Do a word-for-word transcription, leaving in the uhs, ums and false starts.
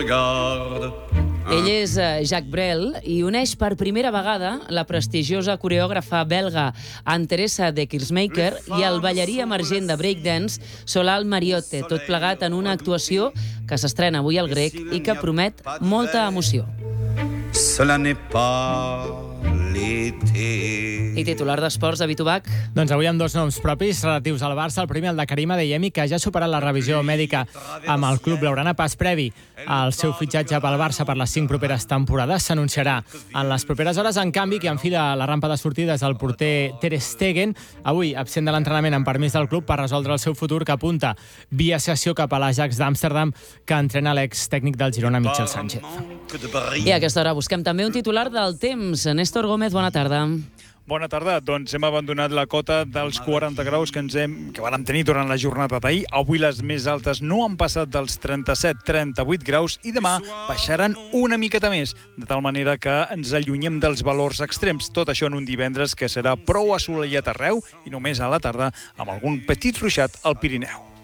Ell és Jacques Brel i uneix per primera vegada la prestigiosa coreògrafa belga Anne-Theresa de Keersmaker i el ballarí emergent de breakdance Solal Mariotte, tot plegat en una actuació que s'estrena avui al Grec i que promet molta emoció. Cela n'est pas l'été. I titular d'esports, David Ubach. Doncs avui amb dos noms propis relatius al Barça. El primer, el de Karim Adeyemi, que ja ha superat la revisió mèdica amb el club blaugrana. Pas previ al seu fitxatge pel Barça per les cinc properes temporades. S'anunciarà en les properes hores. En canvi, qui enfila la rampa de sortida és el porter Ter Stegen, avui absent de l'entrenament amb permís del club per resoldre el seu futur, que apunta via sessió cap a l'Ajax d'Amsterdam, que entrena l'ex tècnic del Girona, Michel Sánchez. I a aquesta hora busquem també un titular del temps. Néstor Gómez, bona tarda. Bona tarda. Doncs hem abandonat la cota dels quaranta graus que ens hem, que vam tenir durant la jornada d'ahir. Avui les més altes no han passat dels trenta-set trenta-vuit graus i demà baixaran una miqueta més, de tal manera que ens allunyem dels valors extrems. Tot això en un divendres que serà prou assolellat arreu i només a la tarda amb algun petit ruixat al Pirineu.